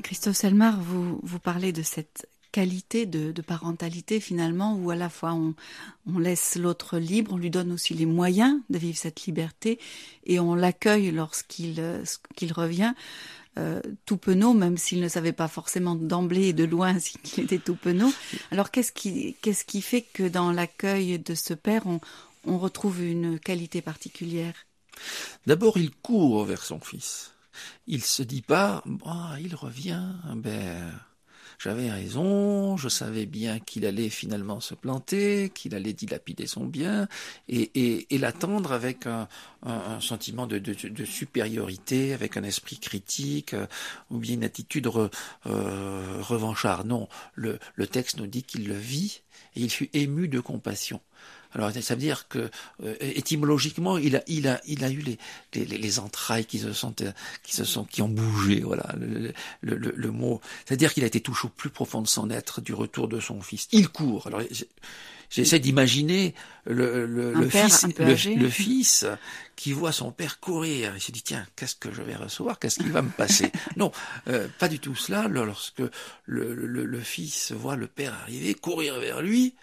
Christophe Selmar, vous parlez de cette qualité de parentalité finalement, où à la fois on laisse l'autre libre, on lui donne aussi les moyens de vivre cette liberté et on l'accueille lorsqu'il revient tout penaud, même s'il ne savait pas forcément d'emblée et de loin qu'il était tout penaud. Alors qu'est-ce qui fait que dans l'accueil de ce père, on retrouve une qualité particulière? D'abord, il court vers son fils. Il se dit pas, il revient, j'avais raison, je savais bien qu'il allait finalement se planter, qu'il allait dilapider son bien, et l'attendre avec un sentiment de supériorité, avec un esprit critique, ou bien une attitude revancharde. Non, le texte nous dit qu'il le vit, et il fut ému de compassion. Alors, ça veut dire que étymologiquement, il a eu les entrailles qui ont bougé. Voilà, le mot. C'est-à-dire qu'il a été touché au plus profond de son être du retour de son fils. Il court. Alors, j'essaie d'imaginer le fils qui voit son père courir. Il se dit, tiens, qu'est-ce que je vais recevoir? Qu'est-ce qui va me passer? Non, pas du tout cela. Lorsque le fils voit le père arriver, courir vers lui,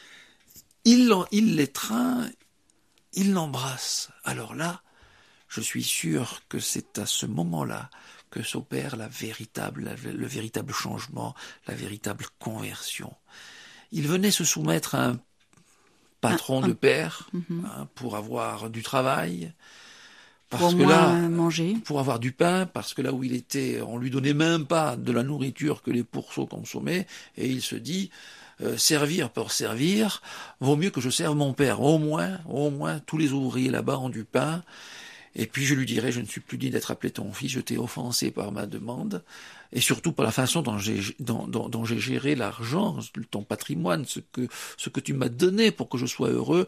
il l'étreint, il l'embrasse. Alors là, je suis sûr que c'est à ce moment-là que s'opère le véritable changement, la véritable conversion. Il venait se soumettre à un patron de père pour avoir du travail, parce que là, manger, pour avoir du pain, parce que là où il était, on lui donnait même pas de la nourriture que les pourceaux consommaient, et il se dit, servir pour servir, vaut mieux que je serve mon père. Au moins, tous les ouvriers là-bas ont du pain. Et puis je lui dirai, je ne suis plus digne d'être appelé ton fils, je t'ai offensé par ma demande, et surtout par la façon dont j'ai géré l'argent, ton patrimoine, ce que tu m'as donné pour que je sois heureux.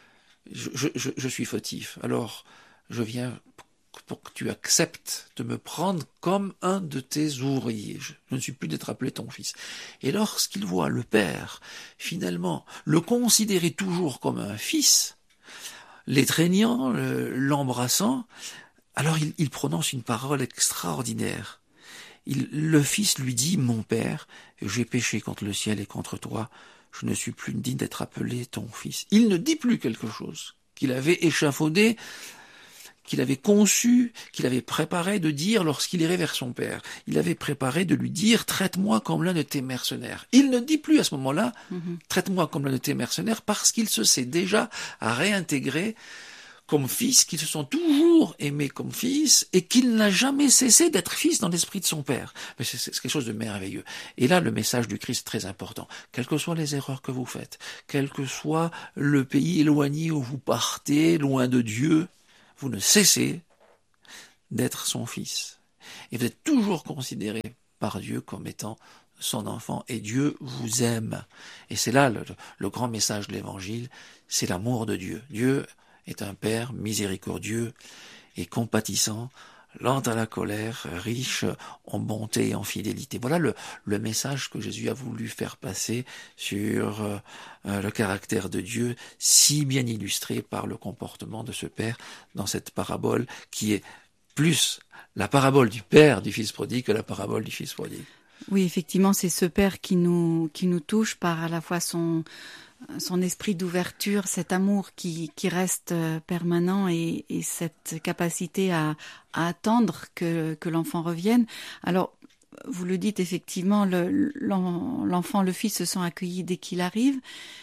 Je suis fautif. Alors, je viens pour que tu acceptes de me prendre comme un de tes ouvriers. Je ne suis plus d'être appelé ton fils. Et lorsqu'il voit le père, finalement, le considérer toujours comme un fils, l'étreignant, l'embrassant, alors il prononce une parole extraordinaire. Le fils lui dit, mon père, j'ai péché contre le ciel et contre toi, je ne suis plus digne d'être appelé ton fils. Il ne dit plus quelque chose qu'il avait échafaudé, qu'il avait conçu, qu'il avait préparé de dire lorsqu'il irait vers son père. Il avait préparé de lui dire « traite-moi comme l'un de tes mercenaires ». Il ne dit plus à ce moment-là « traite-moi comme l'un de tes mercenaires » parce qu'il se sait déjà à réintégrer comme fils, qu'ils se sont toujours aimés comme fils et qu'il n'a jamais cessé d'être fils dans l'esprit de son père. Mais c'est quelque chose de merveilleux. Et là, le message du Christ est très important. Quelles que soient les erreurs que vous faites, quel que soit le pays éloigné où vous partez, loin de Dieu, vous ne cessez d'être son fils. Et vous êtes toujours considéré par Dieu comme étant son enfant. Et Dieu vous aime. Et c'est là le grand message de l'Évangile, c'est l'amour de Dieu. Dieu est un Père miséricordieux et compatissant, lent à la colère, riche en bonté et en fidélité. Voilà le message que Jésus a voulu faire passer sur le caractère de Dieu, si bien illustré par le comportement de ce Père dans cette parabole qui est plus la parabole du Père du Fils prodigue que la parabole du Fils prodigue. Oui, effectivement, c'est ce Père qui nous touche par à la fois son esprit d'ouverture, cet amour qui reste permanent et cette capacité à attendre que l'enfant revienne. Alors, vous le dites effectivement, l'enfant, le fils se sent accueilli dès qu'il arrive.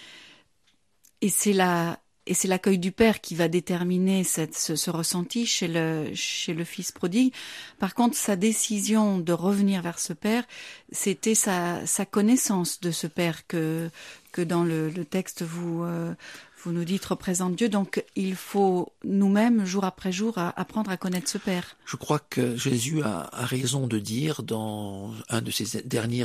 Et c'est l'accueil du père qui va déterminer ce ressenti chez le fils prodigue. Par contre, sa décision de revenir vers ce père, c'était sa connaissance de ce père que dans le texte vous nous dites représente Dieu. Donc, il faut nous-mêmes, jour après jour, apprendre à connaître ce père. Je crois que Jésus a raison de dire dans un de ses derniers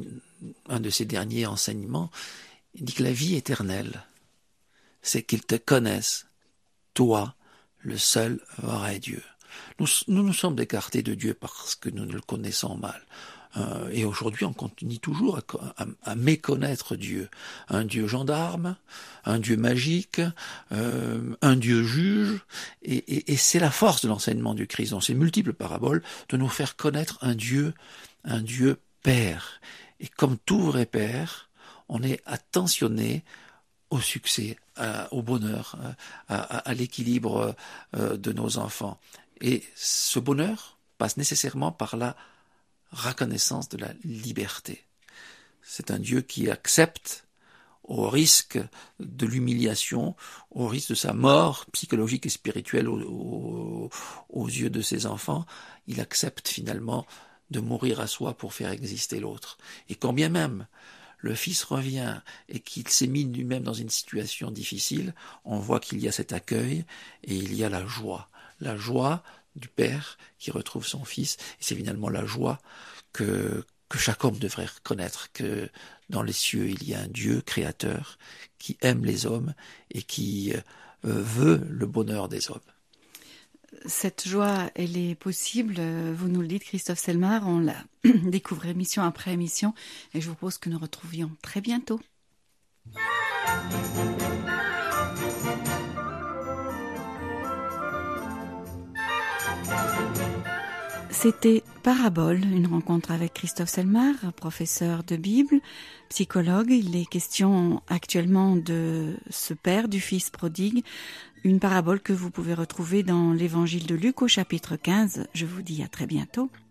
enseignements, il dit que la vie éternelle, c'est qu'ils te connaissent, toi, le seul vrai Dieu. Nous nous sommes écartés de Dieu parce que nous le connaissons mal. Et aujourd'hui, on continue toujours à méconnaître Dieu. Un Dieu gendarme, un Dieu magique, un Dieu juge. Et c'est la force de l'enseignement du Christ dans ces multiples paraboles de nous faire connaître un Dieu Père. Et comme tout vrai Père, on est attentionné au succès, au bonheur, à l'équilibre de nos enfants. Et ce bonheur passe nécessairement par la reconnaissance de la liberté. C'est un Dieu qui accepte, au risque de l'humiliation, au risque de sa mort psychologique et spirituelle aux yeux de ses enfants, il accepte finalement de mourir à soi pour faire exister l'autre. Et quand bien même le Fils revient et qu'il s'est mis lui-même dans une situation difficile, on voit qu'il y a cet accueil et il y a la joie du Père qui retrouve son Fils. Et c'est finalement la joie que chaque homme devrait reconnaître, que dans les cieux il y a un Dieu créateur qui aime les hommes et qui veut le bonheur des hommes. Cette joie, elle est possible, vous nous le dites, Christophe Selmar, on la découvre émission après émission, et je vous propose que nous retrouvions très bientôt. C'était Parabole, une rencontre avec Christophe Selmar, professeur de Bible, psychologue. Il est question actuellement de ce père du fils prodigue, une parabole que vous pouvez retrouver dans l'évangile de Luc au chapitre 15. Je vous dis à très bientôt.